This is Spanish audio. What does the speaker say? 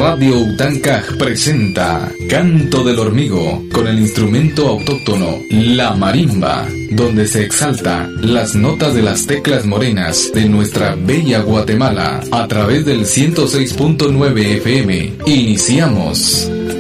Radio Utancaj presenta Canto del Hormigo, con el instrumento autóctono, la marimba, donde se exalta las notas de las teclas morenas de nuestra bella Guatemala, a través del 106.9 FM. Iniciamos.